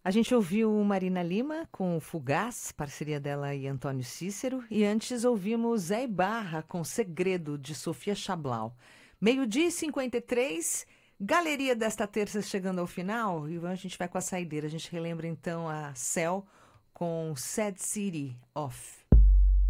A gente ouviu Marina Lima com Fugaz, parceria dela e Antônio Cícero, e antes ouvimos Zé Ibarra com Segredo, de Sofia Chablau. 12h53, galeria desta terça chegando ao final, e a gente vai com a saideira. A gente relembra então a Cell com Sad City Off.